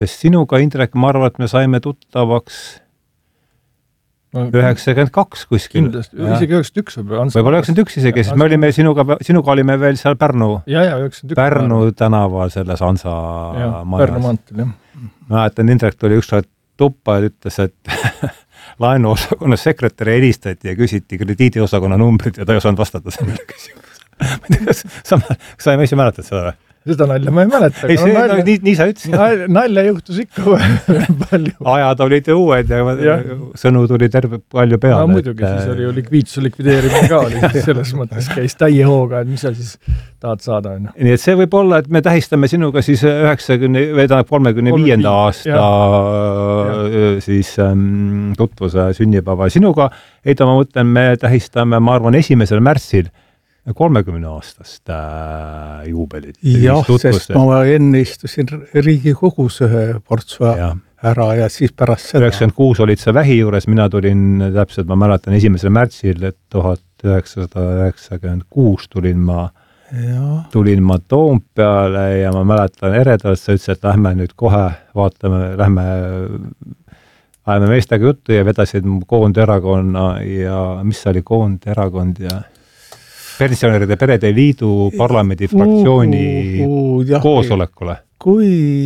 Sest sinuga, Indrek, ma arvan, et me saime tuttavaks 92 kuskil. Kindlasti, isegi 91 võib-olla 91 isegi, sest me olime sinuga olime veel seal Pärnu tänava selles Hansa majas. Pärnu mantel, jah. Mäletan, Indrek tuli ükskord tuppa ja ütles, et laenuosakonna sekretäri helistati ja küsiti krediidiosakonna numbrid ja ta ei osanud vastata sellele küsimusele. Ma ei tea, kas sa ei mäletad seda või? Seda nalja ma ei mäleta. Ei, nii sa ütlesid. Nalja juhtus ikka palju. Ajad olid uued ja sõnu tuli palju peale. No muidugi, siis oli ju likviidsus likvideerimine ka oli selles mõttes, käis täie hooga, et mis sa siis tahad saada. Nii et see võib olla, et me tähistame sinuga siis 35. aasta siis tutvuse sünnipäeva. Sinuga, Heido, ma mõtlen, me tähistame, ma arvan, 1. märtsil 30 aastast juubelit. Jah, sest ma enne istusin Riigikogus ühe portsu ära ja siis pärast seda. 96 olid sa vähi juures, mina tulin täpselt, ma mäletan, 1. märtsil 1996 tulin ma Toompeale ja ma mäletan eredalt, sa ütlesid, et lähme nüüd kohe, vaatame, ajame meestega juttu ja vedasid Koonderakonna ja mis oli Koonderakond ja Pensionäride Perede Liidu parlamendi fraktsiooni koosolekule. Kui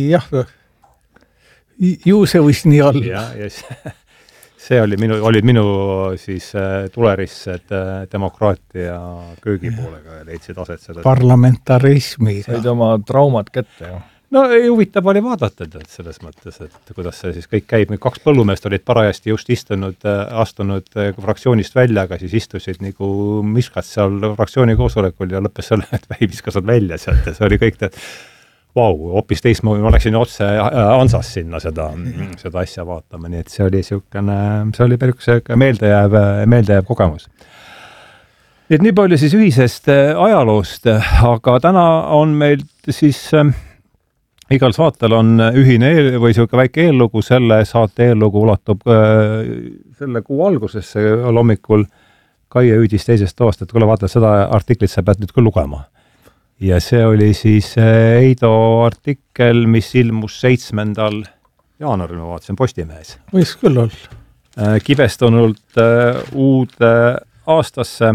ju see võis nii olla. See olid minu siis tulerised demokraatia köögipoolega ja leidsid aset seda. Parlamentarismi. Said oma traumad kätte, jah. No huvitav oli vaadata selles mõttes, et kuidas see siis kõik käib. 2 põllumeest olid parajasti just astunud fraktsioonist välja, aga siis istusid nagu miskad seal fraktsiooni koosolekul ja lõppes selle, et vähi viskasid välja sealt ja see oli kõik hoopis teismoodi, ma oleksin otse Ansas sinna seda asja vaatama, nii et see oli päris meeldejääv kogemus. Et nii palju siis ühisest ajaloost, aga täna on meil siis igal saatel on ühine või selline väike eellugu, selle saate eellugu ulatub selle kuu algusesse hommikul Kaie hüüdis teisest toast, et kuule vaata seda artiklit sa pead nüüd küll lugema. Ja see oli siis Heido artikkel, mis ilmus 7. jaanuaril, ma vaatasin Postimehes. Võis küll olla. Kibestunult uude aastasse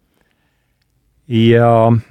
ja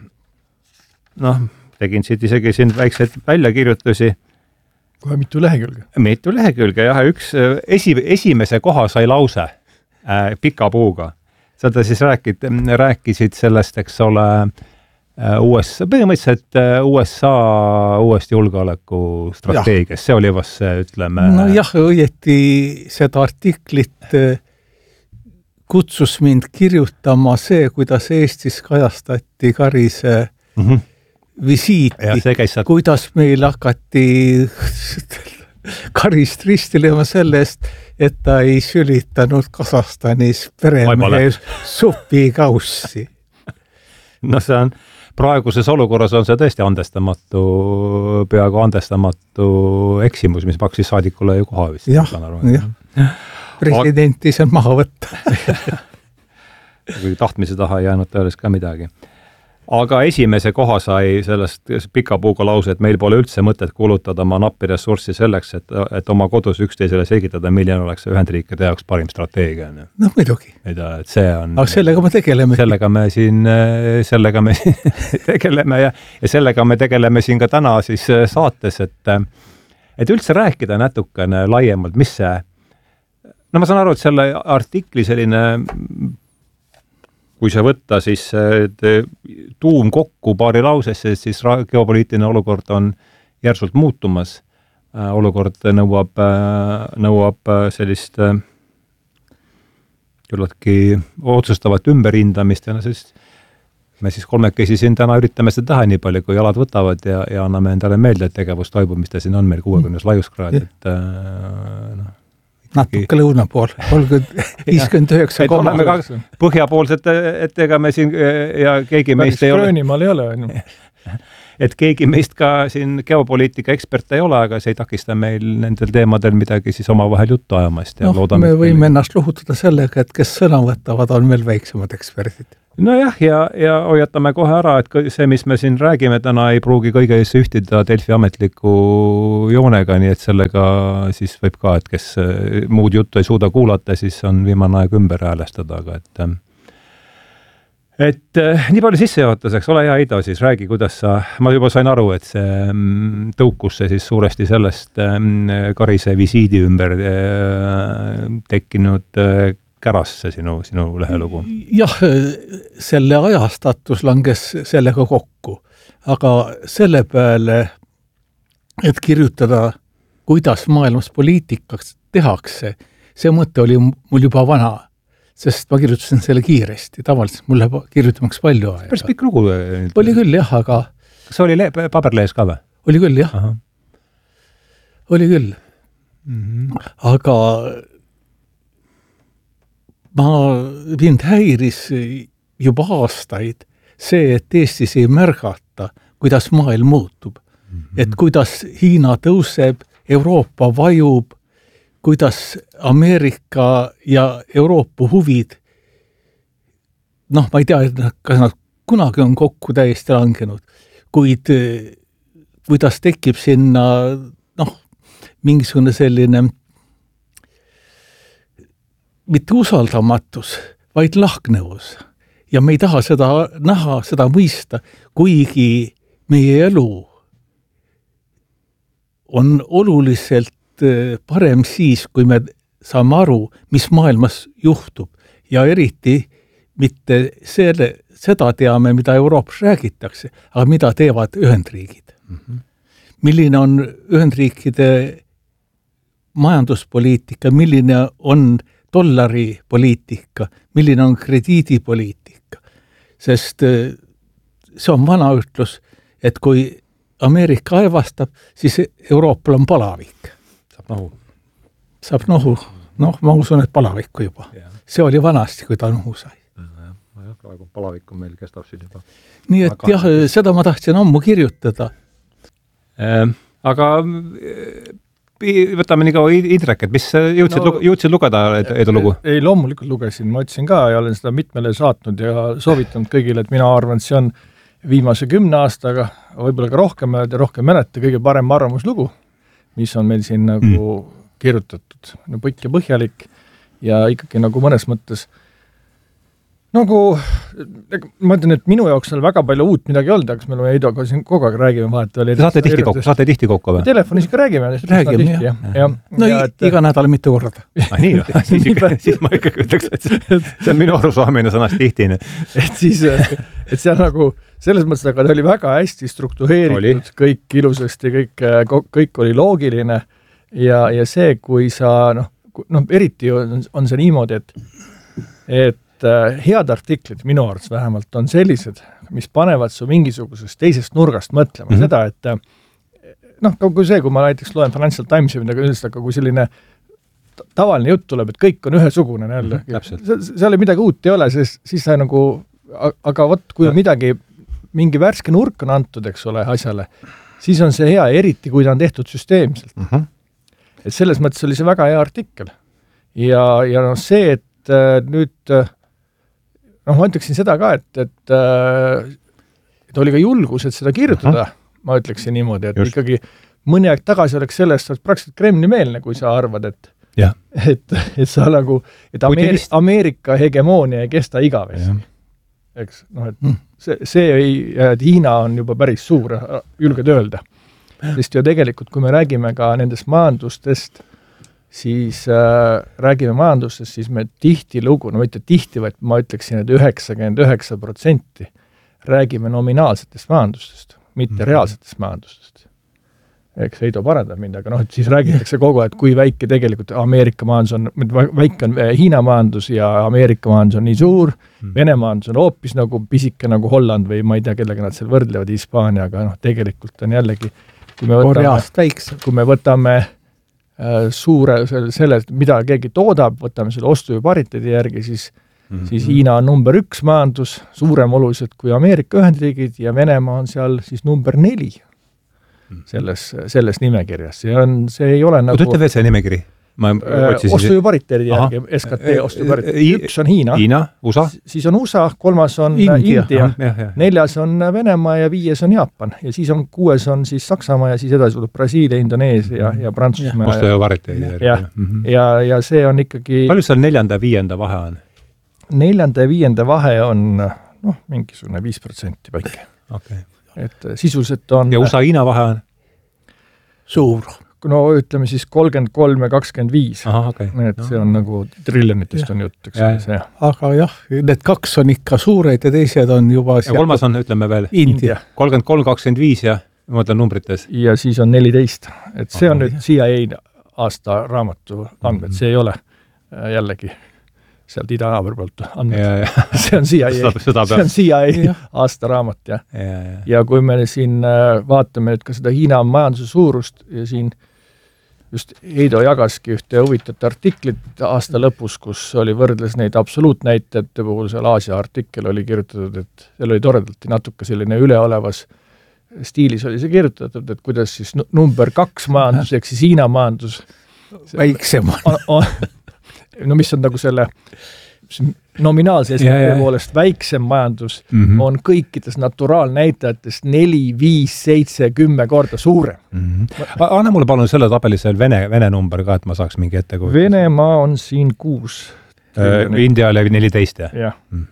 tegin siit isegi siin väikseid väljakirjutusi. Kohe mitu lehekülge? Mitu lehekülge, jah. Esimese koha sai lause pika puuga. Seda siis rääkisid sellest, eks ole, põhimõtteliselt USA uuesti julgeoleku strateegias. See oli vast see, ütleme... No jah, õieti seda artiklit kutsus mind kirjutama see, kuidas Eestis kajastati Karise visiiti, kuidas meil hakati Karist ristilema sellest, et ta ei sülitanud Kasahstanis peremehe supikaussi. No see on, praeguses olukorras on see tõesti peaaegu andestamatu eksimus, mis maksis saadikule ju koha vist. Jah. Presidenti see maha võtta. Kui tahtmise taha ei jäänud tõeles ka midagi. Aga esimese koha sai sellest pika puuga lause, et meil pole üldse mõtet kulutada oma nappi ressurssi selleks, et oma kodus üksteisele selgitada, milline oleks Ühendriikide jaoks parim strateegia. No muidugi. Et see on... Aga sellega me tegeleme. Sellega me tegeleme ja sellega me tegeleme siin ka täna siis saates, et üldse rääkida natukene laiemalt, mis see... No ma saan aru, et selle artikli selline... Kui see võtta, siis tuum kokku paari lausesse, siis geopoliitiline olukord on järsult muutumas. Olukord nõuab sellist küllaltki otsustavat ümberhindamist ja me siis kolmekesi siin täna üritame seda teha nii palju, kui jalad võtavad ja anname endale meelde, et tegevus toimub, mis ta siin on meil 60 laiuskraad, et natuke lõuna pool, 59 põhjapoolsed, et ega me siin ja keegi meist ei ole. Gröönimaal ei ole. Et keegi meist ka siin geopoliitika ekspert ei ole, aga see ei takista meil nendel teemadel midagi siis oma vahel juttu ajamast. Ja me võime ennast luhutada sellega, et kes sõna võtavad, on meil väiksemad eksperdid. Nojah, ja hoiatame kohe ära, et see, mis me siin räägime täna, ei pruugi kõige ühtida Delfi ametliku joonega, nii et sellega siis võib ka, et kes muud juttu ei suuda kuulata, siis on viimane aeg ümber häälestada, aga et nii palju sissejuhatuseks, ole hea, Heido, siis räägi, kuidas ma juba sain aru, et see tõukus see siis suuresti sellest Karise visiidi ümber tekkinud kärasse sinu lehelugu. Jah, selle ajastatus langes sellega kokku, aga selle peale, et kirjutada, kuidas maailmas poliitikaks tehakse, see mõte oli mul juba vana, sest ma kirjutasin selle kiiresti, tavaliselt mul läheb kirjutamaks palju aega. Päris pikk lugu. Oli küll, jah, aga... Kas oli paberlees ka või? Oli küll, jah. Aha. Oli küll. Aga mind häiris juba aastaid see, et Eestis ei märgata, kuidas maailm muutub. Et kuidas Hiina tõuseb, Euroopa vajub, kuidas Ameerika ja Euroopa huvid, ma ei tea, kas nad kunagi on kokku täiesti langenud, kuid kuidas tekib sinna mingisugune selline mitte usaldamatus, vaid lahknevus. Ja me ei taha seda näha, seda mõista, kuigi meie elu on oluliselt parem siis, kui me saame aru, mis maailmas juhtub. Ja eriti mitte seda teame, mida Euroopas räägitakse, aga mida teevad Ühendriigid. Milline on Ühendriikide majanduspoliitika, milline on dollaripoliitika, milline on krediidipoliitika. Sest see on vana ütlus, et kui Ameerika aevastab, siis Euroopal on palavik. Saab nohu. Ma usun, et palavikku juba. See oli vanasti, kui ta nohu sai. Praegu palavik on meil kestab siin juba. Nii et jah, seda ma tahtsin ammu kirjutada. Aga võtame nii kaua Indrek, et mis jõudsid lugeda edulugu? Ei, loomulikult lugesin, ma ütlesin ka ja olen seda mitmele saatnud ja soovitanud kõigile, et mina arvan, et see on viimase 10 aastaga, võib-olla ka rohkem mäleta, kõige parem arvamuslugu, mis on meil siin nagu kirjutatud, pikk ja põhjalik ja ikkagi nagu mõnes mõttes nagu, ma ütlen, et minu jaoks seal väga palju uut midagi olnud, aga me oleme Heidoga siin kogu aeg räägime vahet. Saate tihti kokku või? Telefonis ikka räägime, iga nädal mitu korda. Nii, siis ma ikkagi ütleks, et see on minu arusaamine sõnast tihti. Et siis, et seal nagu selles mõttes, aga ta oli väga hästi struktureeritud, kõik ilusasti, kõik oli loogiline ja see, kui sa, eriti on see niimoodi, et head artiklid minu arvates vähemalt on sellised, mis panevad su mingisugusest teisest nurgast mõtlema seda, et kui ma näiteks loen Financial Timesi midagi üldiselt, aga kui selline tavaline jutt tuleb, et kõik on ühesugune jälle, seal midagi uut ei ole, siis sa nagu, aga kui on midagi, mingi värske nurk on antud, eks ole, asjale, siis on see hea, eriti kui ta on tehtud süsteemselt. Et selles mõttes oli see väga hea artikkel. Ja see, et nüüd ma ütleksin seda ka, et oli ka julgus, et seda kirjutada, ma ütleksin niimoodi, et ikkagi mõni aeg tagasi oleks sellest praktiliselt Kremli-meelne, kui sa arvad, et sa nagu, et Ameerika hegemoonia ei kesta igavesti. Eks, et see et Hiina on juba päris suur, julged öelda. Sest ju tegelikult, kui me räägime ka nendest majandustest, siis räägime majandustest, siis me tihti lugu, mitte tihti, vaid ma ütleksin, et 99% räägime nominaalsetest majandustest, mitte reaalsetest majandustest. Eks Heido parandab mind, aga siis räägitakse kogu aeg, kui väike tegelikult Ameerika majandus on, väike on Hiina majandus ja Ameerika majandus on nii suur, Vene majandus on hoopis nagu pisike nagu Holland või ma ei tea, kellega nad seal võrdlevad Hispaania, aga tegelikult on jällegi, kui me võtame suure selle, mida keegi toodab, võtame selle ostu- ja pariteedi järgi, siis Hiina on number 1 majandus, suurem oluliselt kui Ameerika Ühendriigid ja Venemaa on seal siis number 4 selles nimekirjas. See ei ole nagu... Ütle veel see nimekiri. Ostujupariteedi järgi, SKT ostujupariteedi. Üks on Hiina, USA. Siis on USA, 3. on India, 4. on Venemaa ja 5. on Jaapan. Ja siis on 6. on siis Saksamaa ja siis edasi tuleb Brasiilia, Indoneesia ja Prantsusmaa. Ostujupariteedi järgi. Ja see on ikkagi... Palju seal 4. ja 5. vahe on? 4. ja 5. vahe on mingisugune 5% paike. Okay. Et sisuliselt on... Ja USA-Hiina vahe on? Suur. No ütleme siis 33 ja 25. Okay. Et see on nagu triljonitest on jutt, eks see. Aga jah, need 2 on ikka suured ja teised on juba... Ja 3. on, ütleme veel, India. 33, 25 ja ma mõtlen numbrites. Ja siis on 14. Et see on nüüd CIA aasta raamatu andmed, see ei ole jällegi sealt idanaaber poolt andmed. See on CIA aasta raamat, ja kui me siin vaatame nüüd ka seda Hiina majanduse suurust ja siin just Heido jagaski ühte huvitavat artiklit aasta lõpus, kus oli võrdles neid absoluutnäitajate puhul, seal Aasia artikkel oli kirjutatud, et seal oli toredalt natuke selline üleolevas stiilis oli see kirjutatud, et kuidas siis number 2 majandus, ehk siis Hiina majandus väiksem no mis on nagu selle nominaalse SKP poolest väiksem majandus on kõikides naturaalnäitajatest 4, 5, 7, 10 korda suurem. Anna mulle palun selle tabelis veel Vene number ka, et ma saaks mingi ettekujutus. Venemaa on siin 6. India oli 14, jah?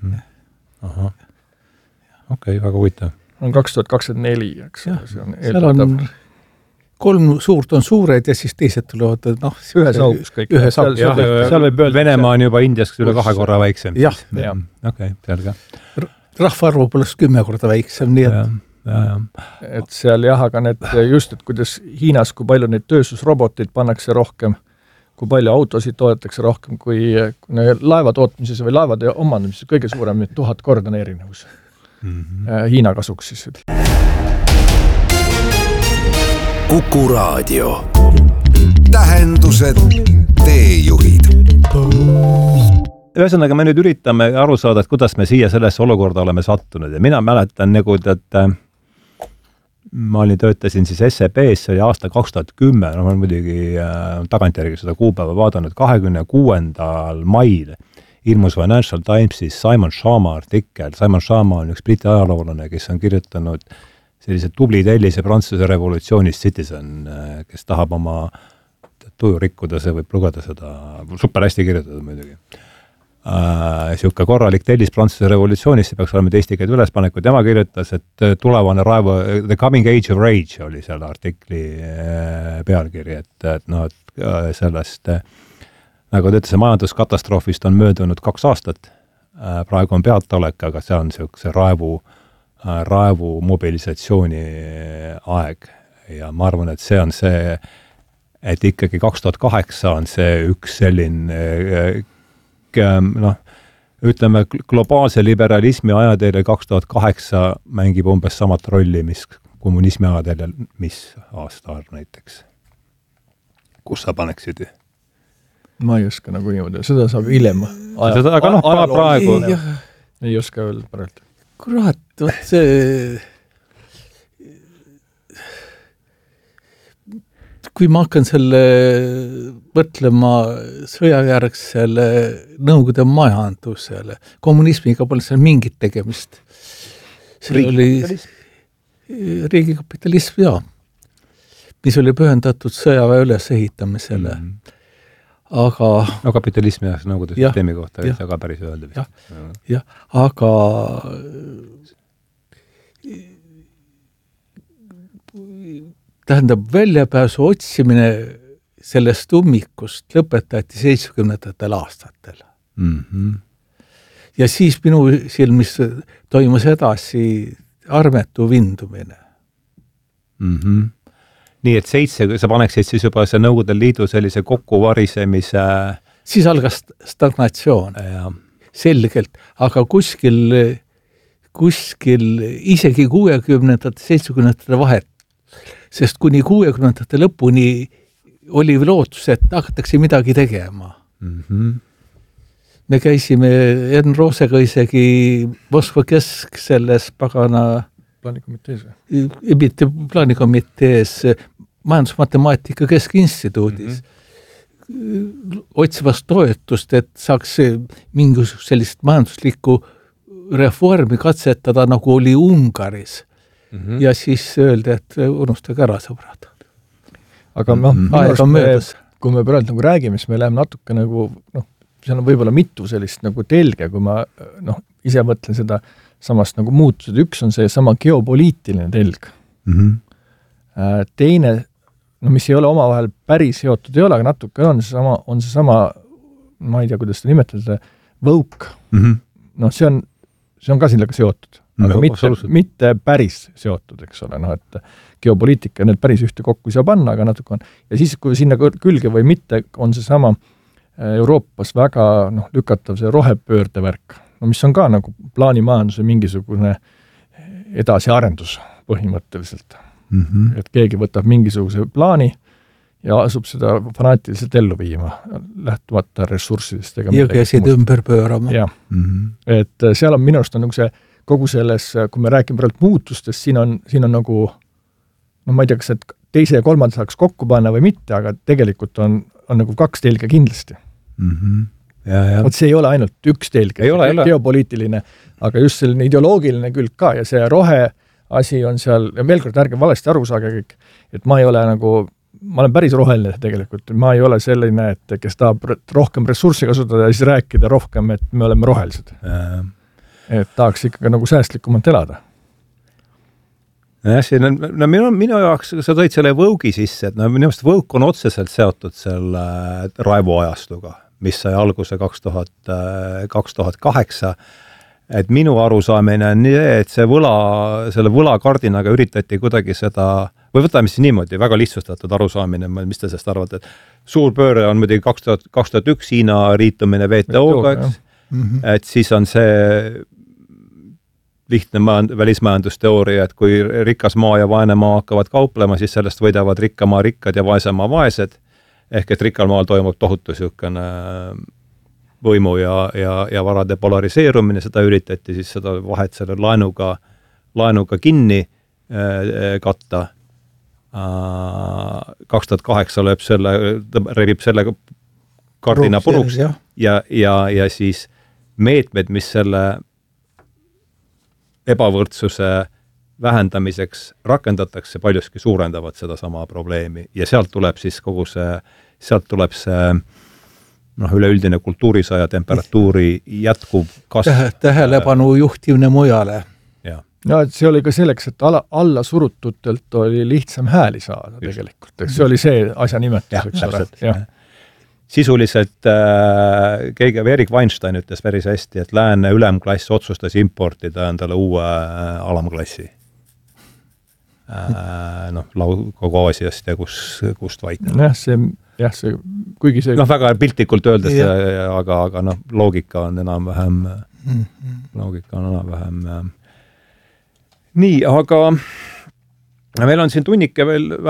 Okei, väga huvitav. On 2024, eks. Seal on 3 suurt on suured ja siis teised tulevad, ühes augus kõik. Venemaa on juba Indias üle 2 korra väiksem. Jah. Okei, selge. Rahvaarvu poolest 10 korda väiksem, nii et... Et seal aga need just, et kuidas Hiinas, kui palju neid tööstusroboteid pannakse rohkem, kui palju autosid toodetakse rohkem, kui laeva tootmises või laevade omandamises kõige suurem 1000 korda on erinevus. Hiina kasuks siis. Kuku Raadio. Tähendused, teejuhid. Ühesõnaga, me nüüd üritame aru saada, et kuidas me siia sellesse olukorda oleme sattunud. Ja mina mäletan, et ma töötasin siis SEB-s, see oli aasta 2010, ma olen muidugi tagantjärgi seda kuupäeva vaadanud, 26. mail ilmus Financial Timesis Simon Schama artikkel. Simon Schama on üks briti ajaloolane, kes on kirjutanud sellise tubli tellise Prantsuse revolutsioonist Citizen, kes tahab oma tuju rikkuda, see võib lugeda seda, super hästi kirjutatud muidugi. Siuke korralik tellis Prantsuse revolutsioonist, see peaks olema eesti keelde ülespaneku. Tema kirjutas, et tulevane raevu, The Coming Age of Rage oli selle artikli pealkiri, et sellest, nagu ta ütles, majanduskatastroofist on möödunud 2 aastat. Praegu on peataolek, aga see on siukse raevu mobilisatsiooni aeg ja ma arvan, et see on see, et ikkagi 2008 on see üks selline ütleme, globaalse liberalismi ajateele 2008 mängib umbes samat rolli, mis kommunismi ajateele, mis aasta näiteks. Kus sa paneksid? Ma ei oska nagu niimoodi, seda saab hiljem. Aga praegu ei oska öelda paralt. Kurat, see... Kui ma hakkan selle mõtlema sõjajärgsele Nõukogude majandusele, kommunismiga pole seal mingit tegemist. See oli riigikapitalism, mis oli pühendatud sõjaväe ülesehitamisele. Aga... No kapitalismi ja Nõukogude süsteemi kohta ei saa ka päris öelda. Jah, aga tähendab, väljapääsu otsimine sellest ummikust lõpetati 70. aastatel. Ja siis minu silmis toimus edasi armetu vindumine. Nii et sa paneksid siis juba see Nõukogude Liidu sellise kokkuvarisemise... Siis algas stagnatsioon. Selgelt, aga kuskil isegi 60. 70. vahet, sest kuni 60. lõpuni oli lootus, et hakatakse midagi tegema. Me käisime Enn Roosega isegi Moskva selles pagana plaanikomitees majandusmatemaatika keskinstituudis, otsivast toetust, et saaks mingisugust sellist majanduslikku reformi katsetada, nagu oli Ungaris. Ja siis öeldi, et unustage ära, sõbrad. Aga kui me praegu nagu räägime, siis me läheme natuke nagu, seal on võib-olla mitu sellist nagu telge, kui ma ise mõtlen seda samast nagu muutused. Üks on see sama geopoliitiline telg. Teine, mis ei ole omavahel päris seotud, ei ole, aga natuke on see sama, ma ei tea, kuidas seda nimetada, woke. See on ka sellega seotud. Aga mitte päris seotud, eks ole, et geopoliitika need päris ühte kokku ei saa panna, aga natuke on. Ja siis, kui sinna külge või mitte, on see sama Euroopas väga lükatav see rohepöörde värk, mis on ka nagu plaanimajanduse mingisugune edasiarendus põhimõtteliselt. Et keegi võtab mingisuguse plaani ja asub seda fanaatiliselt ellu viima, lähtuvata ressurssidest. Jõgesid ümber pöörama. Ja. Et seal on minu arust on nagu see kogu selles, kui me räägime praegu muutustest, siin on nagu, ma ei tea, kas et teise ja kolmanda saaks kokku panna või mitte, aga tegelikult on nagu kaks telge kindlasti. Vot see ei ole ainult üks telge, geopoliitiline, aga just selline ideoloogiline külg ka ja see rohe asi on seal, ja veel kord ärge valesti aru saage kõik, et ma ei ole nagu, ma olen päris roheline tegelikult, ma ei ole selline, et kes tahab rohkem ressurssi kasutada ja siis rääkida rohkem, et me oleme rohelised. Et tahaks ikkagi nagu säästlikumalt elada. Minu jaoks, sa tõid selle Võugi sisse, et minu arust Võuk on otseselt seotud selle Raivo ajastuga, mis sai alguse 2008, et minu arusaamine on nii, et selle võlakardinaga üritati kuidagi seda, või võtame siis niimoodi, väga lihtsustatud arusaamine, mis te sellest arvate, et suur pööre on muidugi 2001 Hiina riitumine WTO-ga, et siis on see lihtne välismajandusteooria, et kui rikas maa ja vaene maa hakkavad kauplema, siis sellest võidavad rikkamaa rikkad ja vaesemaa vaesed, ehk et rikkal maal toimub tohutu siukene võimu ja varade polariseerumine, seda üritati siis seda vahet selle laenuga kinni katta. 2008 rebib selle kardina puruks ja siis meetmed, mis selle ebavõrdsuse vähendamiseks rakendatakse, paljuski suurendavad seda sama probleemi ja sealt tuleb siis üleüldine kultuurisaja temperatuuri jätkuv kasv. Tähelepanu juhtivne mujale. No, et see oli ka selleks, et alla surututelt oli lihtsam hääli saada tegelikult. See oli see asja nimetuseks. Sisuliselt Erik Weinstein ütles päris hästi, et lääne ülemklass otsustas importida endale uue alamklassi. Kogu Aasiast ja kust vaikne. Kuigi see... väga piltlikult öeldes, aga loogika on enam-vähem nii, aga meil on siin tunnike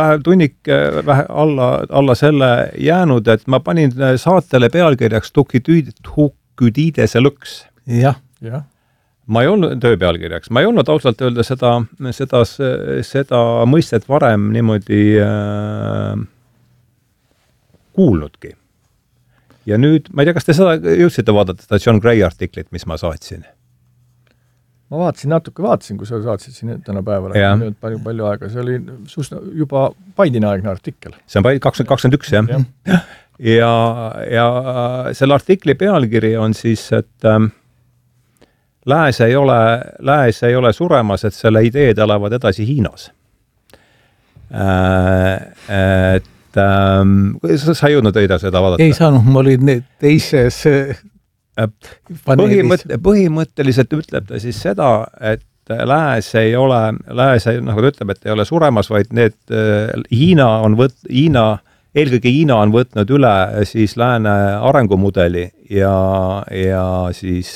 alla selle jäänud, et ma panin saatele pealkirjaks Thukydides lõks. Jah. Ma ei olnud töö pealkirjaks, ma ei olnud ausalt öelda seda mõistet varem niimoodi kuulnudki. Ja nüüd, ma ei tea, kas te seda jõudsite vaadata, seda John Gray artiklit, mis ma saatsin? Ma vaatasin, kui sa saatsid siin täna päeval, nüüd palju aega, see oli juba Bideni aegne artikkel. See on 2021, jah. Ja selle artikli pealkiri on siis, et lääs ei ole suremas, et selle ideed elavad edasi Hiinas. Sa ei jõudnud õida seda vaadata? Ei saanud, ma olin teises põhimõtteliselt ütleb ta siis seda, et lääs ei ole, nagu ta ütleb, et ei ole suremas, vaid eelkõige Hiina on võtnud üle siis lääne arengumudeli ja siis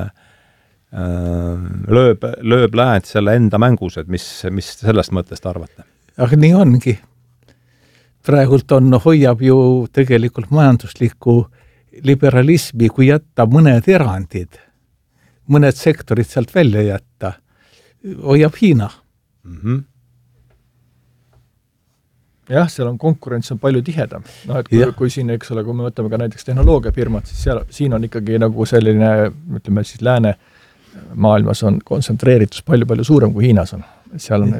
lööb läänt selle enda mängus, et mis sellest mõttest arvate? Aga nii ongi. Praegult hoiab ju tegelikult majanduslikku liberalismi, kui jätta mõned erandid, mõned sektorid sealt välja jätta, hoiab Hiina. jah, seal on konkurents on palju tihedam. No, et kui siin, eks ole, kui me võtame ka näiteks tehnoloogiafirmad, siis siin on ikkagi nagu selline, ütleme siis lääne maailmas on kontsentreeritus palju suurem kui Hiinas on. Seal on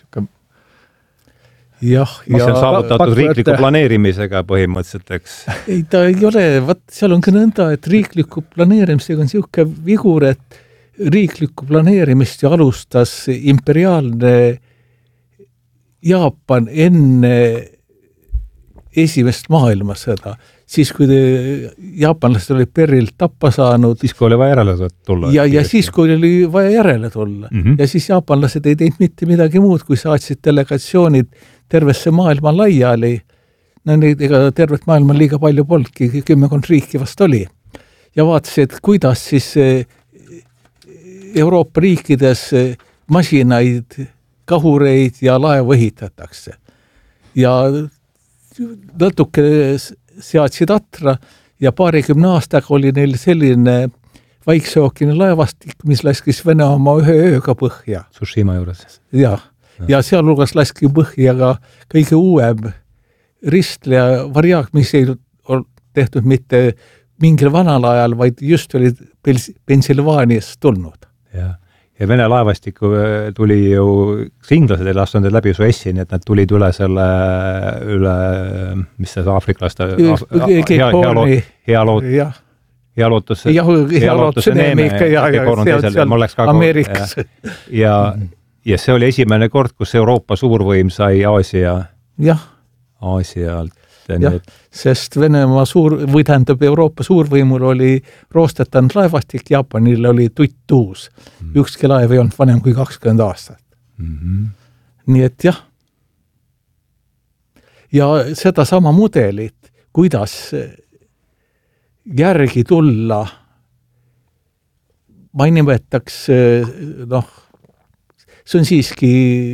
mis on saavutatud riikliku planeerimisega põhimõtteliselt, eks? Ei, ta ei ole, seal on ka nõnda, et riikliku planeerimisega on niisugune vigur, et riikliku planeerimist ja alustas imperiaalne Jaapan enne esimest maailmasõda. Siis, kui jaapanlased olid Perrilt tappa saanud. Siis, kui oli vaja järele tulla. Ja siis, kui oli vaja järele tulla. Ja siis jaapanlased ei teinud mitte midagi muud, kui saatsid delegatsioonid tervesse maailma laiali. No neid ega tervet maailma liiga palju polnudki, 10 riiki vast oli. Ja vaatasid, kuidas siis Euroopa riikides masinaid, kahureid ja laevu ehitatakse. Ja natuke seadsid atra ja 20 aastaga oli neil selline Vaikse ookeani laevastik, mis laskis Venemaa ühe ööga põhja. Tsushima juures. Ja sealhulgas laski põhja ka kõige uuem ristleja variaak, mis ei tehtud mitte mingil vanal ajal, vaid just oli Pensilvaaniast tulnud. Ja Vene laevastiku tuli ju, inglased ei lastunud läbi Suessi, nii et nad tulid üle selle, mis see aafriklaste healootuse neeme Ameerikas. Ja see oli esimene kord, kus Euroopa suurvõim sai Aasialt. Sest Venemaa tähendab Euroopa suurvõimul oli roostetanud laevastik, Jaapanil oli tuttuus. Ükski laev ei olnud vanem kui 20 aastat. Nii et jah. Ja seda sama mudelit, kuidas järgi tulla, ma ei nimetaks, see on siiski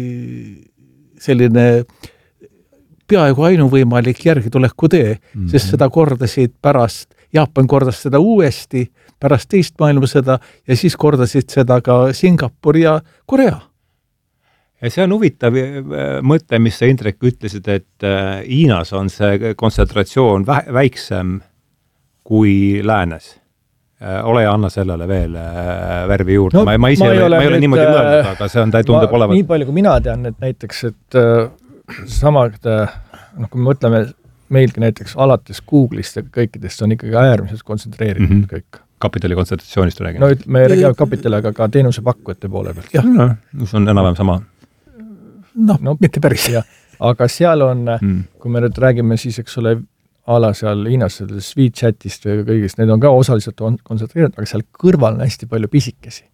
selline peaaegu ainuvõimalik järgituleku tee, sest seda kordasid pärast, Jaapan kordas seda uuesti, pärast teist maailmasõda ja siis kordasid seda ka Singapur ja Korea. Ja see on huvitav mõte, mis sa Indrek ütlesid, et Hiinas on see kontsentratsioon väiksem kui läänes. Ole ja anna sellele veel värvi juurde. Ma ei ole niimoodi mõelnud, aga see on, ta tundub olevat. Nii palju kui mina tean, et näiteks, et samad, kui me mõtleme meilgi näiteks alates Google'ist ja kõikidest on ikkagi äärmiselt kontsentreeritud kõik. Kapitali kontsentratsioonist räägime. No me ei räägi kapitali, aga ka teenusepakkujate poole pealt. See on enam-vähem sama. No, mitte päris. Aga seal on, kui me nüüd räägime siis, eks ole, ala seal Hiinas, WeChatist või kõigist, need on ka osaliselt kontsentreeritud, aga seal kõrval on hästi palju pisikesi.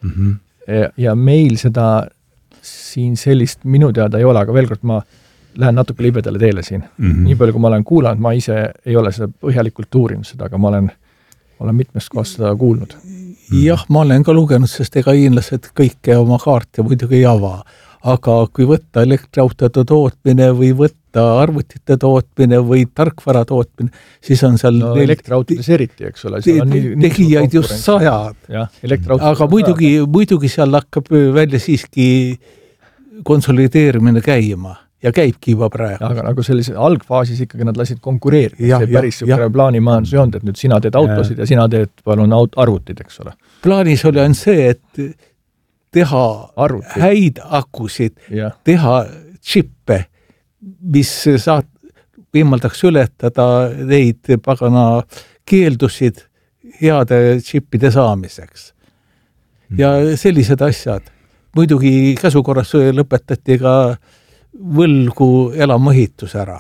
Ja meil seda siin sellist minu teada ei ole, aga veel kord ma lähen natuke libedale teele siin. Nii palju, kui ma olen kuulanud, ma ise ei ole seda põhjalikult uurinud seda, aga ma olen mitmest kohast seda kuulnud. Jah, ma olen ka lugenud, sest ega hiinlased kõike oma kaarte muidugi ei ava. Aga kui võtta elektriautode tootmine või võtta arvutite tootmine või tarkvara tootmine, siis on seal... No elektriautodes eriti, eks ole. Tegijaid just 100. Aga muidugi seal hakkab välja siiski konsolideerimine käima ja käibki juba praegu. Aga nagu sellise algfaasis ikkagi nad lasid konkureerida. See päris plaanimajandus ei olnud, et nüüd sina teed autosid ja sina teed palun arvutid, eks ole. Plaanis oli on see, et teha häid akusid, teha chippe, mis võimaldaks ületada neid pagana keeldusid heade chippide saamiseks. Ja sellised asjad. Muidugi käsukorras lõpetati ka võlgu elamuehitus ära.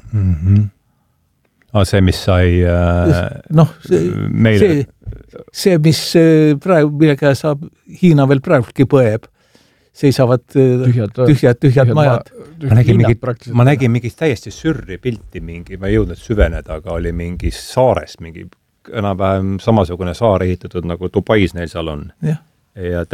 See, mis sai meile... See, mis praegu, mille käe saab Hiina veel praegugi põeb, seisavad tühjad majad. Ma nägin mingist täiesti sürri pilti mingi, ma ei jõudnud süveneda, aga oli mingi saarest, mingi enam-vähem samasugune saar ehitatud, nagu Dubais neil seal on. Ja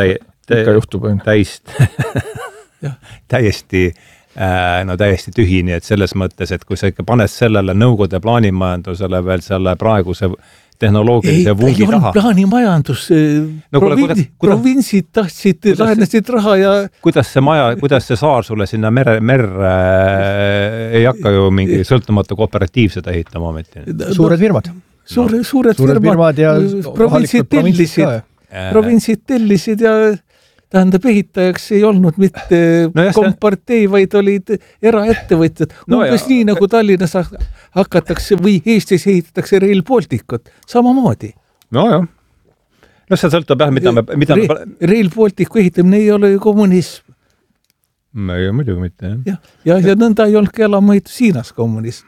täiesti tühini, et selles mõttes, et kui sa ikka paned sellele nõukogude plaanimajandusele veel selle praeguse tehnoloogilise vuugi taha. Plaanimajandus, provintsid tahtsid, lahenesid raha ja... Kuidas see saar sulle sinna merre ei hakka ju mingi sõltumatu kooperatiivsed ehitama ometi? Suured firmad. Suured firmad ja provintsid tellisid ja tähendab, ehitajaks ei olnud mitte kompartei, vaid olid eraettevõtjad. Umbes nii, nagu Tallinnas hakatakse või Eestis ehitatakse Rail Balticut. Samamoodi. No jah. No see sõltub mida Rail Balticu ehitamine ei ole ju kommunism. Ei, muidugi mitte, jah. Ja nõnda ei olnud elamahitus Hiinas kommunism.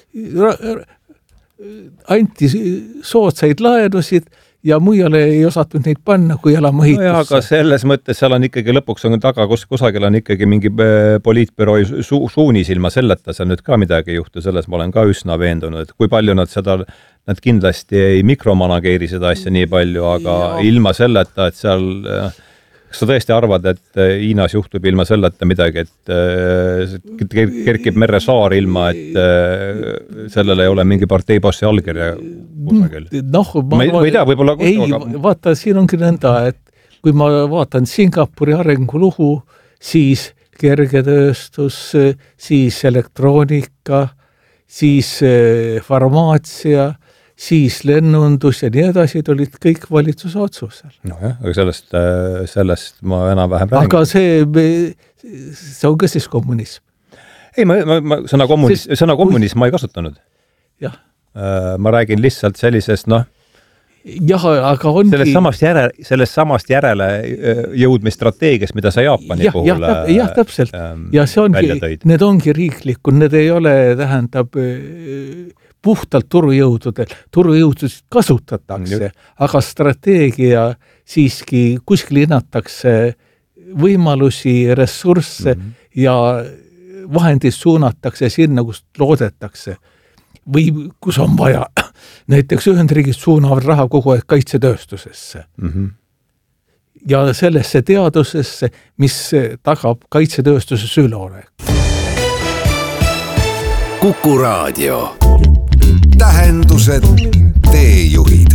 Anti soodsaid laenusid ja mujale ei osatud neid panna, kui elamaehitusse. No aga selles mõttes seal on ikkagi lõpuks on taga, kusagil on ikkagi mingi poliitbüroo suunis ilma selleta, seal nüüd ka midagi ei juhtu, selles ma olen ka üsna veendunud, et kui palju nad kindlasti ei mikromanageeri seda asja nii palju, aga ilma selleta, et seal... Kas sa tõesti arvad, et Hiinas juhtub ilma selleta midagi, et kerkib merre saar ilma, et sellel ei ole mingi parteibossi allkirja kusagil? Ma ei tea, võib-olla... Vaata, siin ongi nõnda, et kui ma vaatan Singapuri arengulugu, siis kergetööstus, siis elektroonika, siis farmaatsia, siis lennundus ja nii edasi, olid kõik valitsuse otsusel. Nojah, aga sellest ma enam-vähem räägin. Aga see on ka siis kommunism. Ei, ma sõna kommunism ma ei kasutanud. Jah. Ma räägin lihtsalt sellisest, jah, aga ongi... Sellest samast järele jõudmisstrateegiast, mida sa Jaapani puhul jah, täpselt. Ja see ongi, need ongi riiklikud, need ei ole, tähendab, puhtalt turujõududest kasutatakse, aga strateegia siiski kuskil hinnatakse võimalusi, ressursse ja vahendid suunatakse sinna, kus loodetakse või kus on vaja. Näiteks Ühendriigid suunavad raha kogu aeg kaitsetööstusesse. Ja sellesse teadusesse, mis tagab kaitsetööstuses üleolek. Kuku Raadio. Tähendused, teejuhid.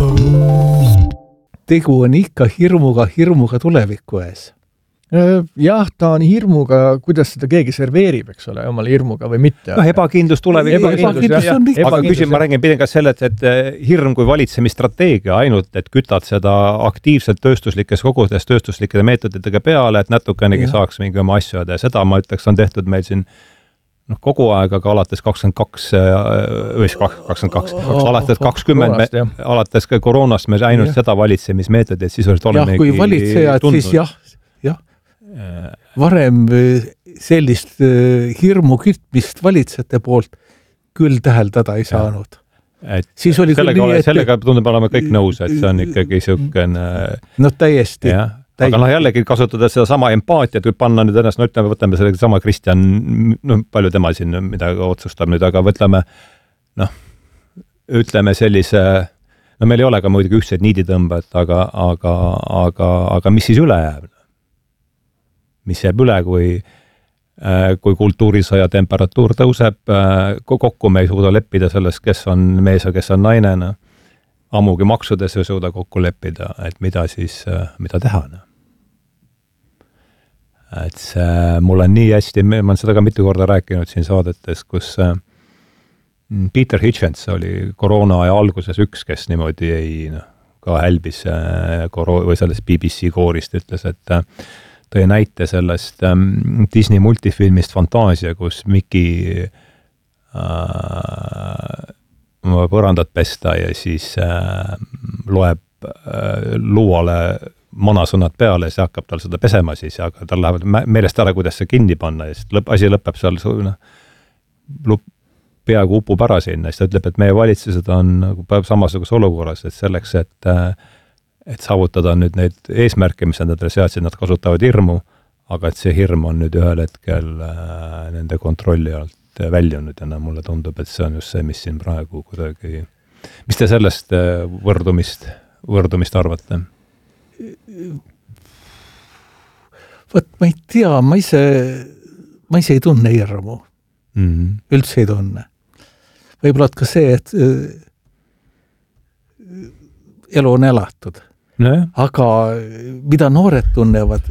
Tegu on ikka hirmuga tuleviku ees. Jah, ta on hirmuga, kuidas seda keegi serveerib, eks ole, omale hirmuga või mitte. Ebakindlus tuleviku ees. Aga ma räägin pidin ka sellest, et hirm kui valitsemisstrateegia ainult, et kütad seda aktiivselt tööstuslikes kogudes, tööstuslikede meetoditega peale, et natukenegi saaks mingi oma asju ja seda, ma ütleks, on tehtud meil siin kogu aeg, aga alates 22, alates 20, alates koroonast me ainult seda valitsemismeetodit sisuliselt olemegi kui valitsejad, tundnud. Siis jah. Varem sellist hirmu kütmist valitsejate poolt küll täheldada ei saanud. Siis oli sellega tundub olema kõik nõus, et see on ikkagi siukene... No täiesti. Aga jällegi kasutades seda sama empaatiat, kui panna nüüd ennast, võtame selle sama Kristjan, palju tema siin midagi otsustab nüüd, aga ütleme sellise, meil ei ole ka muidugi ühtseid niiditõmbajat, aga mis siis üle jääb? Mis jääb üle, kui kultuurisõja temperatuur tõuseb, kokku me ei suuda leppida sellest, kes on mees ja kes on naine, ammugi maksudes ei suuda kokku leppida, et mida teha. Et mul on nii hästi, ma olen seda ka mitu korda rääkinud siin saadetes, kus Peter Hitchens oli koroona aja alguses üks, kes niimoodi ka hälbis või sellest BBC koorist ütles, et tõi näite sellest Disney multifilmist Fantaasia, kus Mickey põrandat pesta ja siis loeb luuale manasõnad peale ja see hakkab tal seda pesema siis, aga tal lähevad meelest ära, kuidas see kinni panna ja siis asi lõpeb seal peaaegu upub ära sinna, siis ta ütleb, et meie valitsused on samasuguse olukorras, et selleks, et saavutada nüüd neid eesmärke, mis nad seadsid, nad kasutavad hirmu, aga et see hirm on nüüd ühel hetkel nende kontrolli alt väljunud ja mulle tundub, et see on just see, mis siin praegu kuidagi... Mis te sellest võrdumist arvate? Võt, ma ei tea, ma ise ei tunne hirmu. Üldse ei tunne. Võib-olla ka see, et elu on elatud. Aga mida noored tunnevad,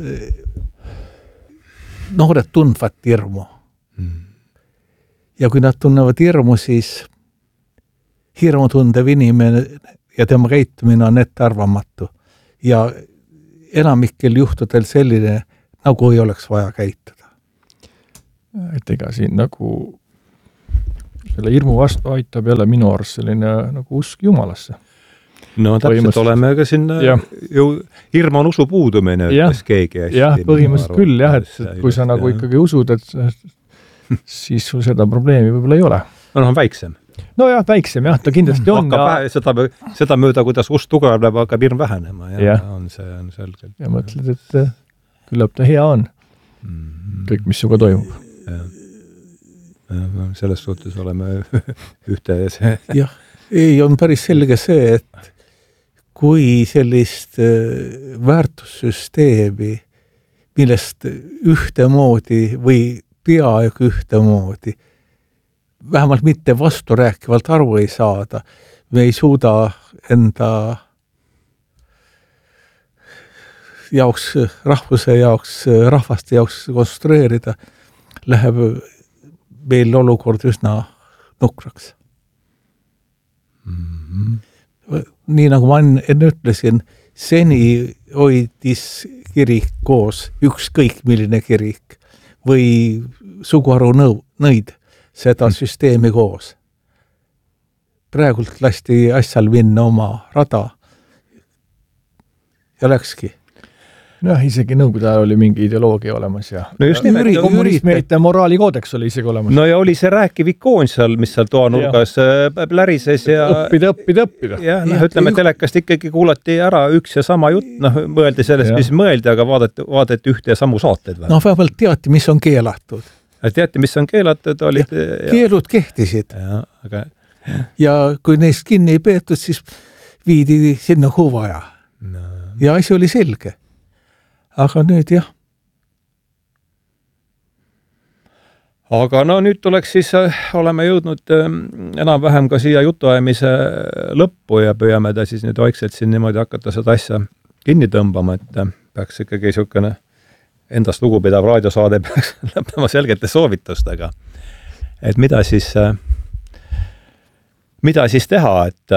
noored tundvad hirmu. Ja kui nad tunnevad hirmu, siis hirmu tundev inimene ja tema käitumine on ettearvamatu. Ja enamikel juhtudel selline, nagu ei oleks vaja käituda. Et ega siin nagu selle hirmu vastu aitab jälle minu arust selline nagu usk Jumalasse. No täpselt oleme ka siin ju hirm on usu puudumine, ütles keegi hästi. Jah, põhimõtteliselt küll jah, et kui sa nagu ikkagi usud, et siis sul seda probleemi võib-olla ei ole. No on väiksem. No jah, väiksem jah, ta kindlasti on. Seda mööda, kuidas usk tugevneb, hakkab hirm vähenema. Ja on selgelt. Ja mõtled, et küllap ta hea on. Kõik, mis suga toimub. Selles suhtes oleme ühte ja see. Jah, ei on päris selge see, et kui sellist väärtussüsteemi, millest ühtemoodi või peaaegu ühtemoodi, vähemalt mitte vasturääkivalt aru ei saada, me ei suuda enda jaoks, rahvuse jaoks, rahvaste jaoks konstrueerida, läheb meil olukord üsna nukraks. Nii nagu ma enne ütlesin, seni hoidis kirik koos, ükskõik milline kirik või suguharu nõid seda süsteemi koos. Praegult lasti asjal minna oma rada ja läkski. Noh, isegi nõukogude ajal oli mingi ideoloogia olemas ja kommunismite moraalikoodeks oli isegi olemas. No ja oli see rääkiv ikoon seal, mis seal toa nurgas plärises ja õppida. Ja ütleme, telekast ikkagi kuulati ära üks ja sama jutt, mõeldi sellest, mis mõeldi, aga vaadati ühte ja samu saateid. No vähemalt teati, mis on keelatud. Teati, mis on keelatud, olid... Keelud kehtisid. Ja kui neist kinni ei peetud, siis viidi sinna huvaja. Ja asi oli selge. Aga nüüd jah. Aga no nüüd tuleks siis, oleme jõudnud enam-vähem ka siia jutuajamise lõppu ja püüame ta siis nüüd vaikselt siin niimoodi hakata seda asja kinni tõmbama, et peaks ikkagi niisugune endast lugupidav raadiosaade peaks lõppema selgete soovitustega. Et mida siis teha,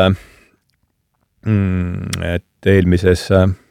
et eelmises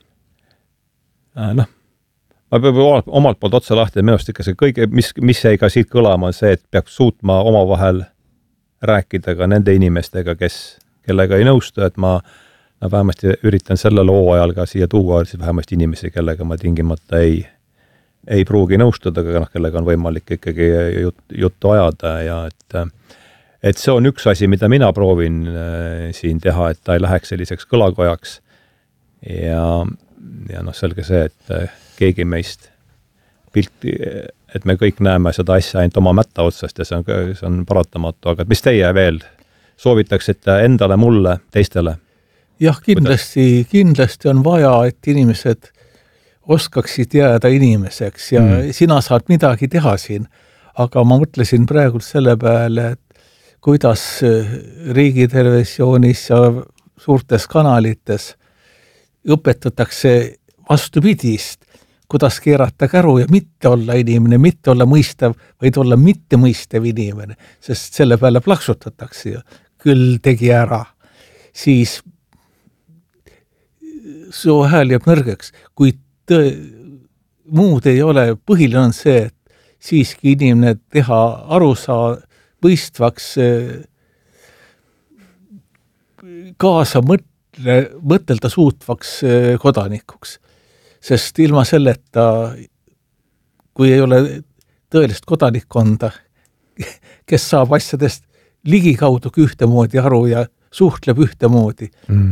ma peab omalt poolt otsa lahti, minu arust ikka see kõige, mis jäi ka siit kõlama, on see, et peab suutma omavahel rääkida ka nende inimestega, kellega ei nõustu, et ma vähemasti üritan sellel hooajal ka siia tuua vähemasti inimesi, kellega ma tingimata ei pruugi nõustuda, aga kellega on võimalik ikkagi juttu ajada ja et see on üks asi, mida mina proovin siin teha, et ta ei läheks selliseks kõlakojaks ja selge see, et keegi meist pilti, et me kõik näeme seda asja ainult oma mätta otsast ja see on paratamatu, aga mis teie veel soovitaksite endale, mulle, teistele? Jah, kindlasti on vaja, et inimesed oskaksid jääda inimeseks ja sina saad midagi teha siin, aga ma mõtlesin praegu selle peale, et kuidas riigitelevisioonis ja suurtes kanalites õpetatakse vastupidist, kuidas keerata käru ja mitte olla inimene, mitte olla mõistev, vaid olla mitte mõistev inimene, sest selle peale plaksutatakse ja küll tegi ära. Siis su hääl jääb nõrgeks, kui muud ei ole, põhiline on see, et siiski inimene teha aru mõistvaks, kaasa mõtelda suutvaks kodanikuks. Sest ilma selleta, kui ei ole tõelist kodanikkonda, kes saab asjadest ligikaudugi ühtemoodi aru ja suhtleb ühtemoodi,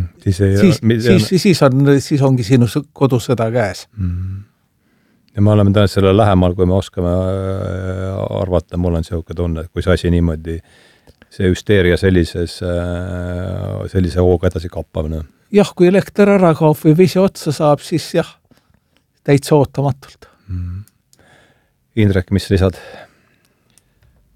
siis ongi sinu kodusõda käes. Ja me oleme täna selle lähemal, kui me oskame arvata, mul on selline tunne, et kui see asi niimoodi, see hüsteeria sellise hooga edasi kappab. Jah, kui elekter ära kaob või vesi otsa saab, siis jah, täitsa ootamatult. Indrek, mis lisad?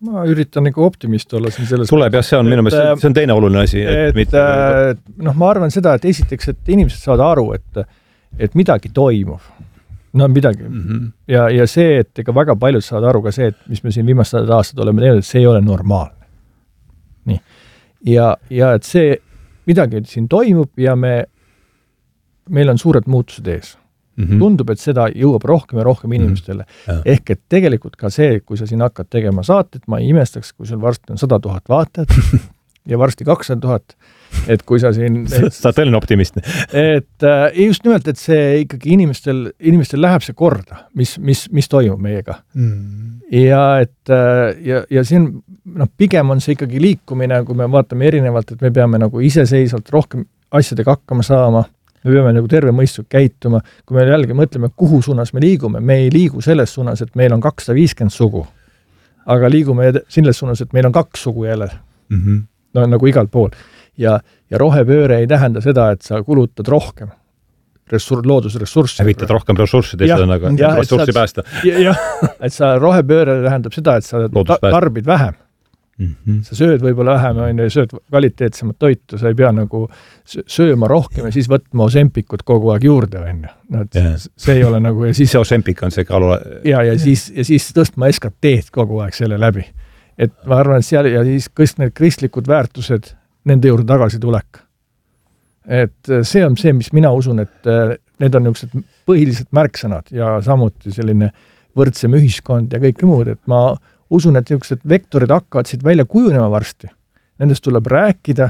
Ma üritan nagu optimist olla siin selles. Tuleb jah, see on minu meelest, see on teine oluline asi. Ma arvan seda, et esiteks, et inimesed saavad aru, et midagi toimub. No midagi. Ja see, et ega väga paljud saavad aru ka see, et mis me siin viimased aastad oleme teinud, et see ei ole normaalne. Nii. Ja et see midagi siin toimub ja meil on suured muutused ees. Tundub, et seda jõuab rohkem ja rohkem inimestele. Ehk et tegelikult ka see, kui sa siin hakkad tegema saated, ma ei imestaks, kui sul varsti on 100 000 vaatajat ja varsti 200 000, et kui sa siin... Sa tõeline optimist. Et just nimelt, et see ikkagi inimestel läheb see korda, mis toimub meiega. Ja siin pigem on see ikkagi liikumine, kui me vaatame erinevalt, et me peame nagu iseseisvalt rohkem asjadega hakkama saama, me peame nagu terve mõistuk käituma, kui me jällegi mõtleme, kuhu suunas me liigume, me ei liigu selles suunas, et meil on 250 sugu, aga liigume selles suunas, et meil on 2 sugu jälle, no nagu igal pool. Ja rohepööre ei tähenda seda, et sa kulutad rohkem loodusressurssi. Hävitad rohkem ressurssi, ressurssi päästa. Jah, et sa rohepööre tähendab seda, et sa tarbid vähem. Sa sööd võib-olla vähem, sööd kvaliteetsemat toitu, sa ei pea nagu sööma rohkem ja siis võtma osempikut kogu aeg juurde. No, see ei ole nagu... Ja siis see osempik on see kalu... Ja siis tõstma SKT-d kogu aeg selle läbi. Et ma arvan, et seal ja siis kõik need kristlikud väärtused, nende juurde tagasi tulek. Et see on see, mis mina usun, et need on niisugused põhilised märksõnad ja samuti selline võrdsem ühiskond ja kõik muud, et ma usun, et niisugused vektorid hakkavad siit välja kujunema varsti. Nendest tuleb rääkida,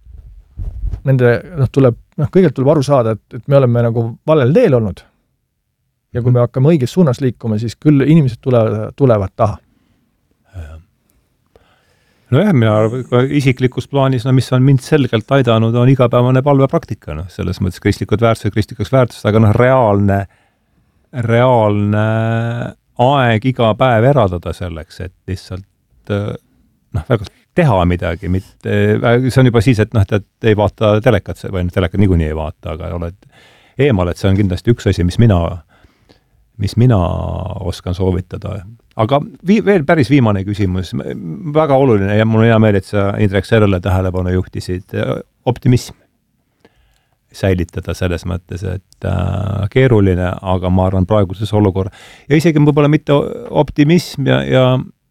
kõigelt tuleb aru saada, et me oleme nagu valel teel olnud. Ja kui me hakkame õiges suunas liikuma, siis küll inimesed tulevad taha. Nojah, mina isiklikus plaanis, mis on mind selgelt aidanud, on igapäevane palvepraktika. Selles mõttes kristlikud väärtused, aga reaalne aeg iga päev eraldada selleks, et lihtsalt väga teha midagi, see on juba siis, et ei vaata telekat, või telekat niikuinii ei vaata, aga oled eemal, et see on kindlasti üks asi, mis mina oskan soovitada. Aga veel päris viimane küsimus, väga oluline ja mul on hea meel, et sa Indrek sellele tähelepanu juhtisid, optimism säilitada selles mõttes, et keeruline, aga ma arvan praeguses olukorra. Ja isegi võib-olla mitte optimism ja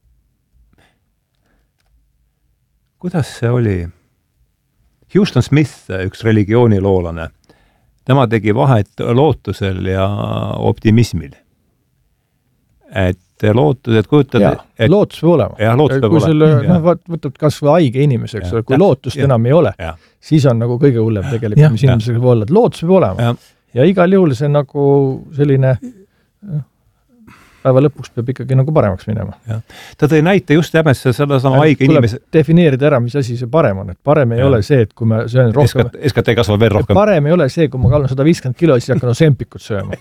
kuidas see oli? Houston Smith, üks religiooniloolane, tema tegi vahet lootusel ja optimismil. Et lootus, et kujutad... lootus peab olema. Jah, lootus peab olema. Võtad kas või haige inimeseks, kui lootust enam ei ole, siis on nagu kõige hullem tegelikult, mis inimesega võib olla. Lootus peab olema. Ja igal juhul see nagu selline päeva lõpuks peab ikkagi nagu paremaks minema. Ta tõi näite just jämesse selle sama haige inimese... defineerida ära, mis asi see parem on. Et parem ei ole see, et kui ma söön rohkem... SKT kasvab veel rohkem. Parem ei ole see, kui ma kallun 150 kilo, siis hakkan osempikut sööma.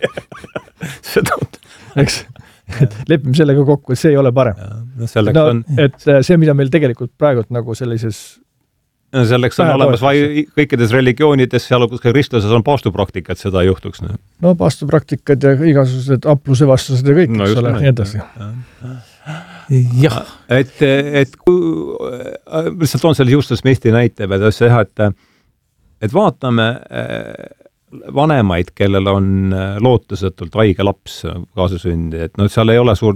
Eks? Lepime sellega kokku, et see ei ole parem. Et see, mida meil tegelikult praegu nagu sellises... Selleks on olemas kõikides religioonides, sealhulgas ka kristluses on paastupraktika, et seda juhtuks. No paastupraktikad ja igasugused apluse vastused ja kõik, mis ole nii edasi. Jah. Et lihtsalt on selle Houston Smithi näite, et vaatame vanemaid, kellel on lootusetult haige laps kaasasündi, et seal ei ole suur,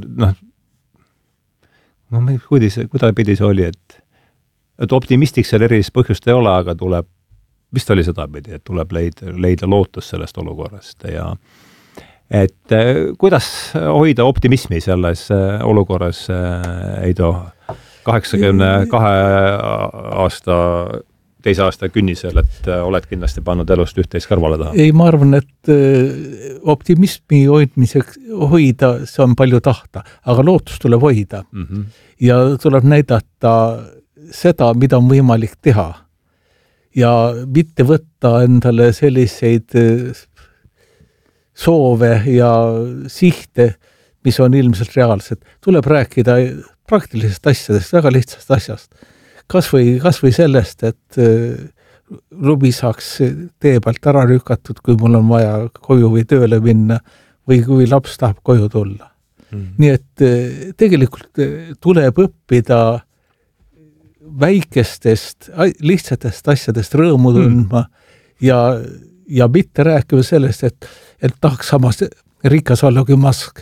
kuidapidi see oli, et optimistiks seal erilist põhjust ei ole, aga tuleb, vist oli sedapidi, et tuleb leida lootus sellest olukorrast ja et kuidas hoida optimismi selles olukorras, Heido, 82 aasta teise aasta künnisel, et oled kindlasti pannud elust üht-teist kõrvale taha? Ei, ma arvan, et optimismi hoida, see on palju tahta, aga lootus tuleb hoida. Ja tuleb näidata seda, mida on võimalik teha. Ja mitte võtta endale selliseid soove ja sihte, mis on ilmselt reaalsed. Tuleb rääkida praktilisest asjadest, väga lihtsast asjast. Kas või sellest, et lumi saaks tee pealt ära lükatud, kui mul on vaja koju või tööle minna, või kui laps tahab koju tulla. Nii et tegelikult tuleb õppida väikestest, lihtsatest asjadest rõõmu tundma ja mitte rääkima sellest, et tahaks samas rikas olla kui Musk.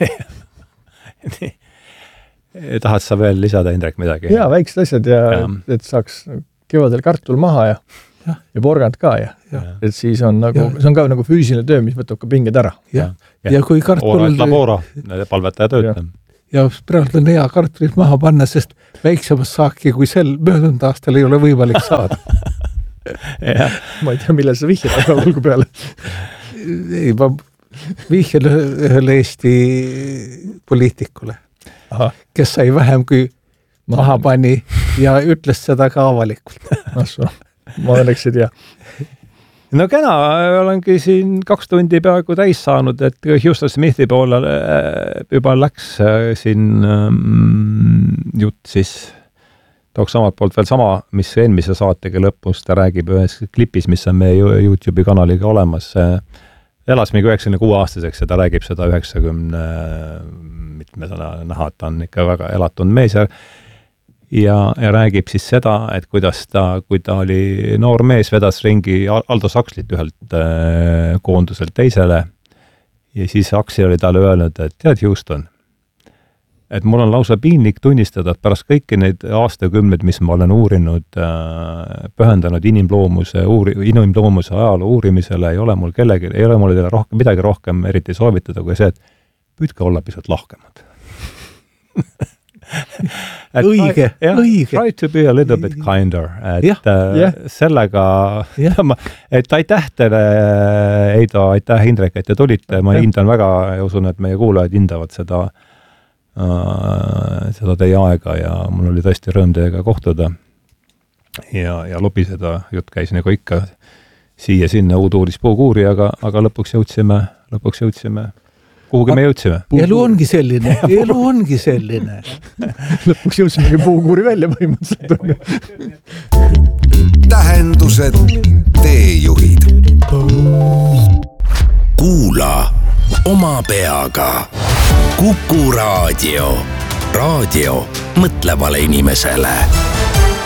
Tahad sa veel lisada, Indrek, midagi? Jaa, väiksed asjad et saaks kevadel kartul maha ja porgand ka ja. Et siis on nagu, see on ka nagu füüsiline töö, mis võtab ka pinged ära. Ja kui kartul... Labora, palvetaja töötab. Ja praegu on hea kartulit maha panna, sest väiksemast saaki kui sel möödunud aastal ei ole võimalik saada. Ma ei tea, millal sa vihjad aga hulgu peale. Ei, ma vihjan ühele Eesti poliitikule, kes sai vähem kui maha pani ja ütles seda ka avalikult. Ma õnneks ei tea. No kena, olengi siin 2 tundi peaaegu täis saanud, et Houston Smithi poole juba läks siin jutt siis tooks samalt poolt veel sama, mis eelmise saatega lõpus, ta räägib ühes klipis, mis on meie YouTube'i kanaliga olemas. Elas mingi 96-aastaseks ja ta räägib seda 90 mitmesena näha, et ta on ikka väga elatunud mees ja räägib siis seda, et kuidas kui ta oli noor mees, vedas ringi Aldo Sakslit ühelt koonduselt teisele ja siis Aksel oli talle öelnud, et tead Houston, et mul on lausa piinlik tunnistada, et pärast kõiki neid aastakümneid, mis ma olen uurinud, pühendanud inimloomuse ajaloo uurimisele, ei ole mul midagi rohkem eriti soovitada kui see, et püüdke olla pisut lahkemad. õige. Try to be a little bit kinder. Sellega, et aitäh teile, Heido, aitäh Indrek, et te tulite, ma hindan väga ja usun, et meie kuulajad hindavad seda teie aega ja mul oli tõesti rõõm teiega kohtuda ja lobiseda, jutt käis nagu ikka siia-sinna uuduuris puukuuri, aga lõpuks jõudsime kuhugi me jõudsime. Elu ongi selline. Lõpuks jõudsimegi puukuuri välja põhimõtteliselt. Tähendused, teejuhid. Kuula oma peaga. Kuku Raadio. Raadio mõtlevale inimesele.